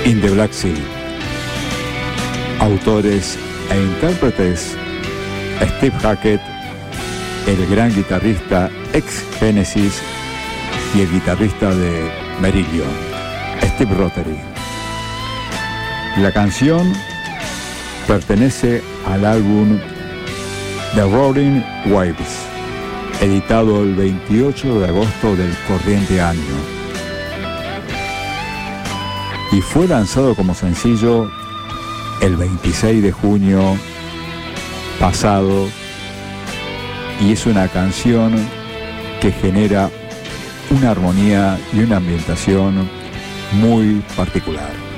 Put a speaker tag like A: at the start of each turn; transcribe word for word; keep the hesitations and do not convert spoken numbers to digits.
A: In the Black Sea. Autores e intérpretes: Steve Hackett, el gran guitarrista ex Genesis y el guitarrista de Marillion, Steve Rothery. La canción pertenece al álbum The Roaring Waves, editado el veintiocho de agosto del corriente año, y fue lanzado como sencillo el veintiséis de junio pasado, y es una canción que genera una armonía y una ambientación muy particular.